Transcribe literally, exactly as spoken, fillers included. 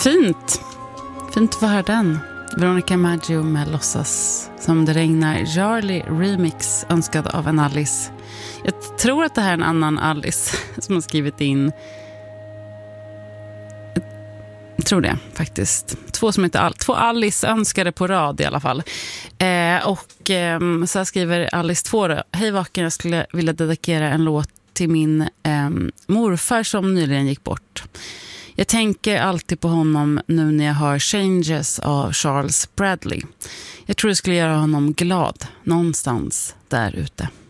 Fint. Fint att höra den. Veronica Maggio med Låtsas som det regnar. Charlie Remix önskad av en Alice. Jag tror att det här är en annan Alice som har skrivit in. Jag tror det faktiskt. Två som heter Al- Två Alice önskade på rad i alla fall. Eh, och eh, så här skriver Alice två då. Hej vaken, jag skulle vilja dedikera en låt till min eh, morfar som nyligen gick bort. Jag tänker alltid på honom nu när jag hör Changes av Charles Bradley. Jag tror det skulle göra honom glad någonstans där ute.